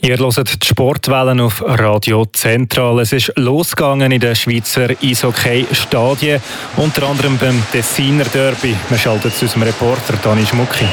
Ihr hört die Sportwellen auf Radio Zentral. Es ist losgegangen in den Schweizer Eishockey-Stadien, unter anderem beim Tessiner Derby. Wir schalten zu unserem Reporter Dani Schmucki.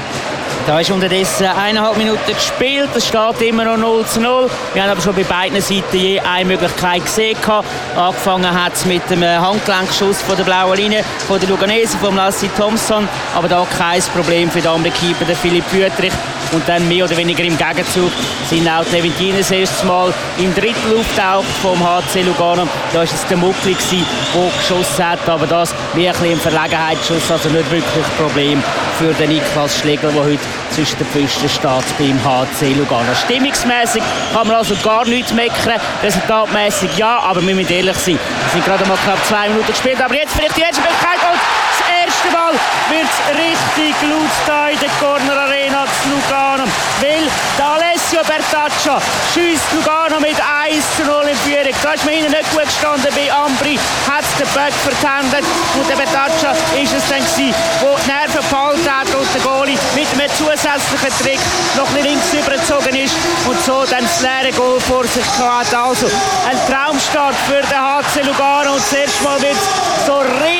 Da ist unterdessen 1,5 Minuten gespielt. Es steht immer noch 0:0. Wir haben aber schon bei beiden Seiten je eine Möglichkeit gesehen. Angefangen hat es mit dem Handgelenkschuss von der blauen Linie von der Luganese, von Lassie Thompson. Aber da kein Problem für den anderen Keeper, den Philipp Wüthrich. Und dann mehr oder weniger im Gegenzug sind auch die Leventiner das erste Mal im Drittel auftaucht vom HC Lugano. Da war es der Muckli, der geschossen hat. Aber das wie ein Verlegenheitsschuss, also nicht wirklich ein Problem für den Niklas Schlegel, der heute zwischen den Pfosten steht beim HC Lugano. Stimmungsmässig kann man also gar nichts meckern. Resultatmässig ja, aber wir müssen ehrlich sein. Es sind gerade mal knapp 2 Minuten gespielt. Aber jetzt vielleicht die erste Möglichkeit. Und das erste Mal wird es richtig laut da in der Corner Arena zu Lugano. Weil der Alessio Bertaccia schiesst Lugano mit 1:0 in Führung. Da ist man hinten nicht gut gestanden. Bei Ambri hat es den Böck vertändelt. Und der Bertaccia ist es dann gewesen, der die Nerven behalten hat und der Goalie mit einem zusätzlichen Trick noch ein bisschen links übergezogen ist und so dann das leere Goal vor sich gehabt. Also ein Traumstart für den HC Lugano und das erste Mal wird es so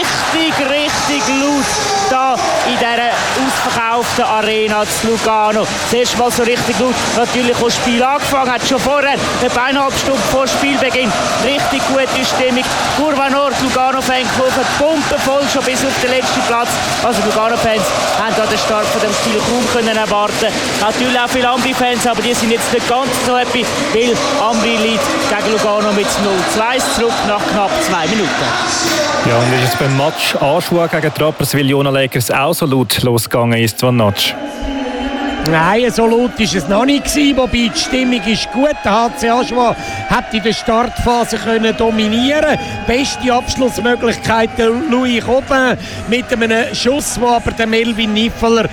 richtig laut da in dieser ausverkauften Arena zu Lugano. Das erste Mal so richtig laut. Natürlich, als das Spiel angefangen hat, schon vorher, etwa 1,5 Stunden vor Spielbeginn, richtig gute Stimmung. Kurva Nord, Lugano-Fankurve, pumpenvoll schon bis auf den letzten Platz. Also Lugano-Fans haben da den Start von dem Spiel kaum können erwarten. Natürlich auch viele Ambri-Fans, aber die sind jetzt nicht ganz so happy, weil Ambri liegt gegen Lugano mit 0:2 zurück nach knapp 2 Minuten. Ja, und ist jetzt beim Match Aschua gegen die Rapperswil-Jona Lakers auch so laut losgegangen ist, Natsch? Nein, so laut war es noch nicht gewesen, wobei die Stimmung ist gut. Der HC Aschua hat in der Startphase können dominieren. Beste Abschlussmöglichkeit der Louis Robin mit einem Schuss, den aber der Melvin Niffeler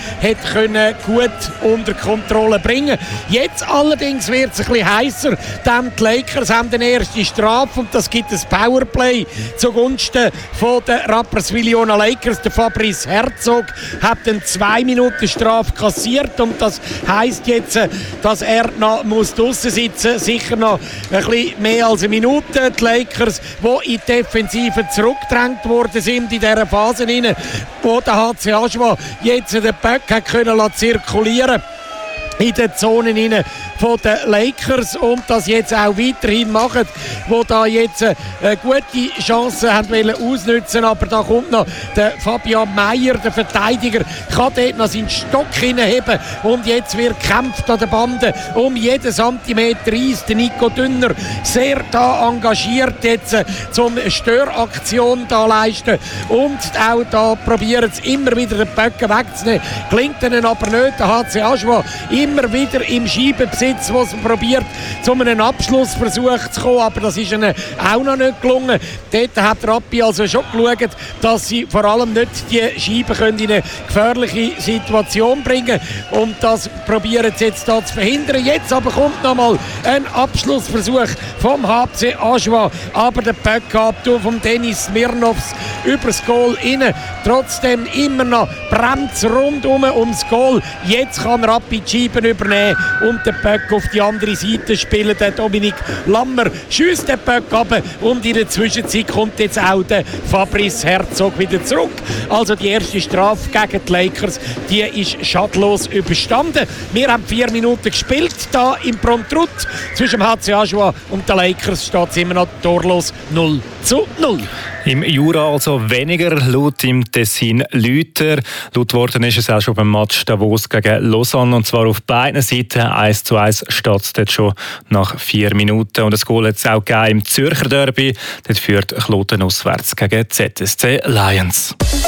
gut unter Kontrolle bringen. Jetzt allerdings wird es ein bisschen heißer, denn die Lakers haben den ersten Strafe und das gibt ein Powerplay zugunsten von der Rapperswil-Jona Lakers. Der Fabrice Herzog hat eine 2 Minuten Strafe kassiert und das heisst jetzt, dass er noch draussen sitzen muss, sicher noch ein bisschen mehr als eine Minute. Die Lakers, die in die Defensive zurückgedrängt worden sind in dieser Phase, wo der HC Aschua jetzt den Böck zirkulieren in den Zonen von den Lakers und das jetzt auch weiterhin machen, wo da jetzt eine gute Chance haben wollen ausnutzen, aber da kommt noch der Fabian Meyer, der Verteidiger, kann dort noch seinen Stock hinheben und jetzt wird gekämpft an der Bande um jeden Zentimeter Eis. Der Nico Dünner sehr da engagiert jetzt zum Störaktion da leisten und auch da probieren sie immer wieder den Böcken wegzunehmen, klingt ihnen aber nicht. Der HC Aschua immer wieder im Scheibenbesitz, wo sie probiert, zu einem Abschlussversuch zu kommen, aber das ist ihnen auch noch nicht gelungen. Dort hat Rappi also schon geschaut, dass sie vor allem nicht die Scheiben in eine gefährliche Situation bringen können und das probieren sie jetzt da zu verhindern. Jetzt aber kommt noch mal ein Abschlussversuch vom HC Aschua, aber der Böck-Abtour von Dennis Smirnovs übers Goal rein. Trotzdem immer noch brennt es rundum ums Goal. Jetzt kann Rappi die Scheiben übernehmen und den Böck auf die andere Seite spielen. Der Dominik Lammer schiesst den Böck ab und in der Zwischenzeit kommt jetzt auch der Fabrice Herzog wieder zurück. Also die erste Strafe gegen die Lakers, die ist schadlos überstanden. Wir haben 4 Minuten gespielt da im Prontrut. Zwischen dem HC Aschua und den Lakers steht es immer noch torlos 0:0. Im Jura also weniger, laut im Tessin Lüter. Laut worden ist es auch schon beim Match Davos gegen Lausanne und zwar auf beiden Seiten. 1:1 steht es dort schon nach 4 Minuten. Und das Goal hat es auch gegeben im Zürcher Derby. Dort führt Kloten auswärts gegen ZSC Lions.